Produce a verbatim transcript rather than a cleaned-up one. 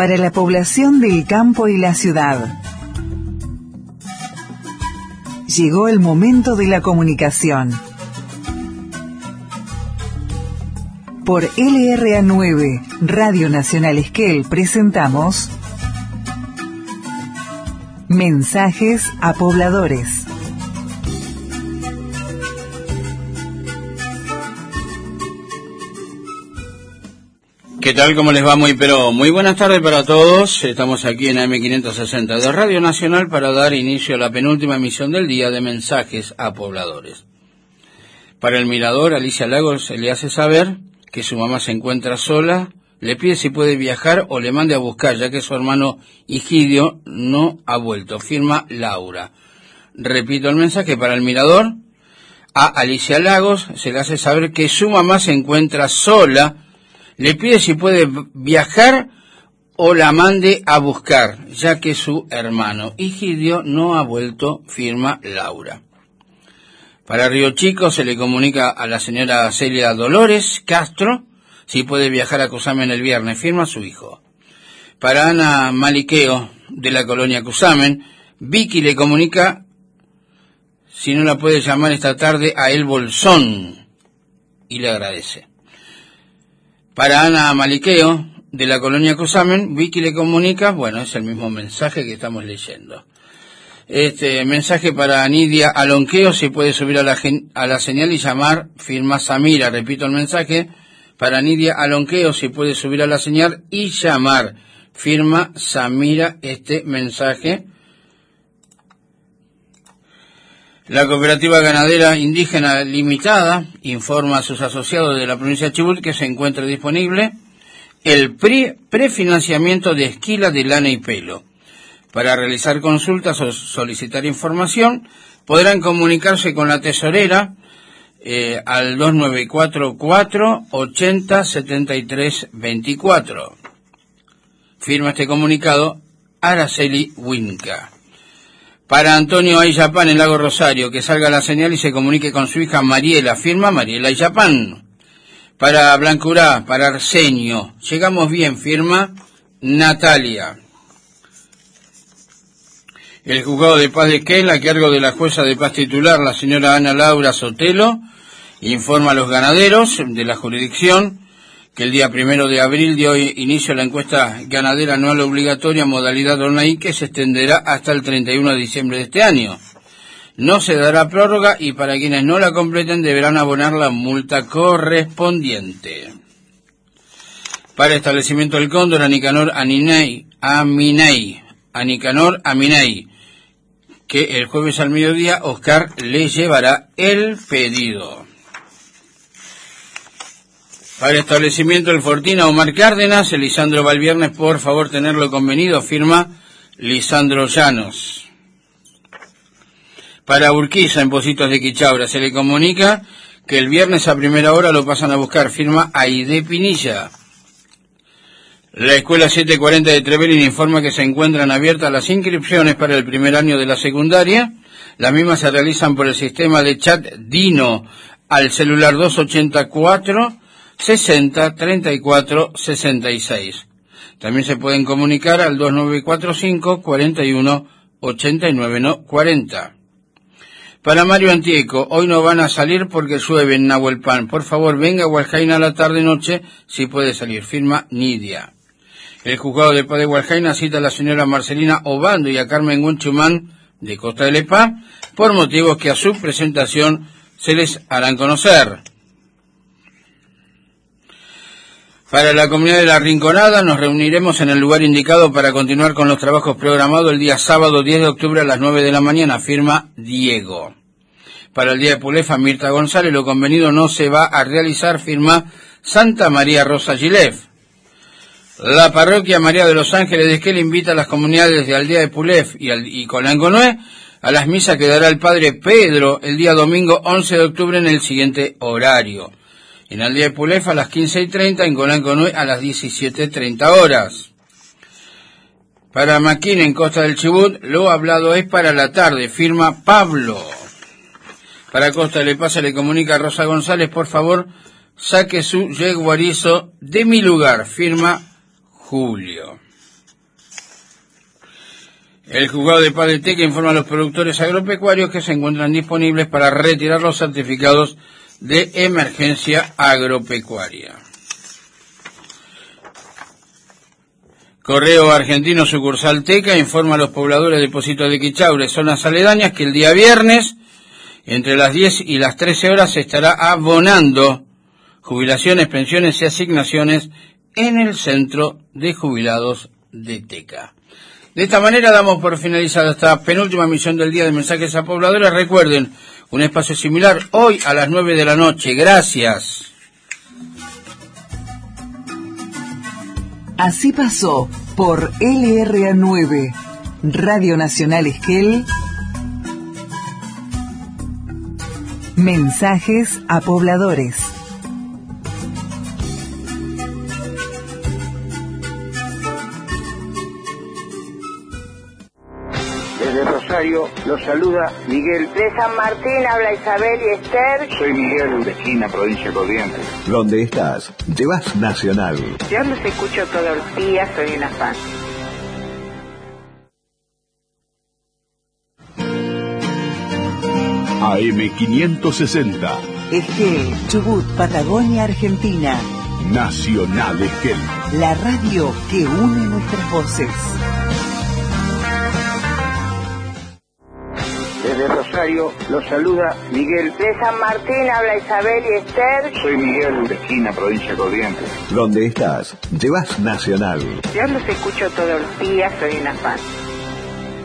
para la población del campo y la ciudad. Llegó el momento de la comunicación. Por L R A nueve, Radio Nacional Esquel, presentamos Mensajes a Pobladores. ¿Qué tal? ¿Cómo les va? Muy pero muy buenas tardes para todos. Estamos aquí en A M quinientos sesenta de Radio Nacional para dar inicio a la penúltima emisión del día de Mensajes a Pobladores. Para el mirador, Alicia Lagos le hace saber que su mamá se encuentra sola, le pide si puede viajar o le mande a buscar, ya que su hermano Higidio no ha vuelto. Firma Laura. Repito el mensaje para el mirador. A Alicia Lagos se le hace saber que su mamá se encuentra sola, le pide si puede viajar o la mande a buscar, ya que su hermano Higidio no ha vuelto. Firma Laura. Para Río Chico se le comunica a la señora Celia Dolores Castro si puede viajar a Cusamen el viernes. Firma su hijo. Para Ana Maliqueo de la colonia Cusamen, Vicky le comunica si no la puede llamar esta tarde a El Bolsón y le agradece. Para Ana Maliqueo, de la colonia Cusamen, Vicky le comunica, bueno, es el mismo mensaje que estamos leyendo. Este mensaje para Nidia Alonqueo, si puede subir a la, a la señal y llamar, firma Samira. Repito el mensaje, para Nidia Alonqueo, si puede subir a la señal y llamar, firma Samira este mensaje. La Cooperativa Ganadera Indígena Limitada informa a sus asociados de la provincia de Chubut que se encuentra disponible el pre prefinanciamiento de esquila de lana y pelo. Para realizar consultas o solicitar información, podrán comunicarse con la tesorera eh, al dos nueve cuatro cuatro, ochenta, setenta y tres veinticuatro. Firma este comunicado Araceli Winca. Para Antonio Ayapán en Lago Rosario, que salga la señal y se comunique con su hija Mariela. Firma Mariela Ayapán. Para Blancurá, para Arsenio, llegamos bien. Firma Natalia. El juzgado de paz de Esquel, a cargo de la jueza de paz titular, la señora Ana Laura Sotelo, informa a los ganaderos de la jurisdicción que el día primero de abril dio inicio a la encuesta ganadera anual obligatoria modalidad online, que se extenderá hasta el treinta y uno de diciembre de este año. No se dará prórroga y para quienes no la completen deberán abonar la multa correspondiente. Para establecimiento del Cóndor, a Nicanor Aninei, Aminei, a Nicanor Aminei, que el jueves al mediodía Oscar le llevará el pedido. Para el establecimiento del Fortín, a Omar Cárdenas, el Lisandro va el viernes, por favor tenerlo convenido, firma Lisandro Llanos. Para Urquiza, en Pocitos de Quichaura, se le comunica que el viernes a primera hora lo pasan a buscar, firma Aide Pinilla. La Escuela setecientos cuarenta de Trevelin informa que se encuentran abiertas las inscripciones para el primer año de la secundaria. Las mismas se realizan por el sistema de chat Dino al celular dos ochenta y cuatro, sesenta, treinta y cuatro, sesenta y seis. También se pueden comunicar al dos nueve cuatro cinco, cuarenta y uno, ochenta y nueve, no, cuarenta. Para Mario Antieco, hoy no van a salir porque llueve en Nahuelpan. Por favor, venga a Hualjaina a la tarde-noche si puede salir. Firma Nidia. El juzgado de paz de Hualjaina cita a la señora Marcelina Obando y a Carmen Gunchumán de Costa del Epá por motivos que a su presentación se les harán conocer. Para la comunidad de La Rinconada nos reuniremos en el lugar indicado para continuar con los trabajos programados el día sábado diez de octubre a las nueve de la mañana, firma Diego. Para el día de Pulefa, Mirta González, lo convenido no se va a realizar, firma Santa María Rosa Gilef. La parroquia María de los Ángeles de Esquel invita a las comunidades de Aldea de Pulef y, al, y Colangonué a las misas que dará el padre Pedro el día domingo once de octubre en el siguiente horario. En Aldea de Pulef a las quince y treinta, en Colangonué a las diecisiete y treinta horas. Para Maquín, en Costa del Chubut, lo hablado es para la tarde, firma Pablo. Para Costa del Epá se le comunica a Rosa González, por favor, saque su yeguarizo de mi lugar, firma Julio. El juzgado de paz de Teca informa a los productores agropecuarios que se encuentran disponibles para retirar los certificados de emergencia agropecuaria. Correo Argentino Sucursal Teca informa a los pobladores de Pocito de Quichaure, zonas aledañas, que el día viernes, entre las diez y las trece horas, se estará abonando jubilaciones, pensiones y asignaciones en el Centro de Jubilados de Teca. De esta manera damos por finalizada esta penúltima emisión del día de Mensajes a Pobladores. Recuerden, un espacio similar hoy a las nueve de la noche. Gracias. Así pasó por L R A nueve, Radio Nacional Esquel, Mensajes a Pobladores. Desde Rosario los saluda Miguel. De San Martín habla Isabel y Esther. Soy Miguel de Esquina, provincia de Corrientes. ¿Dónde estás? Llevas Nacional. Yo los escucho todos los días, soy una fan. A M quinientos sesenta. Esquel, Chubut, Patagonia, Argentina. Nacional Esquel. La radio que une nuestras voces. Desde Rosario los saluda Miguel. De San Martín habla Isabel y Esther. Soy Miguel de Esquina, provincia de Corrientes. ¿Dónde estás? Llevas Nacional. Yo los escucho todos los días, soy una fan.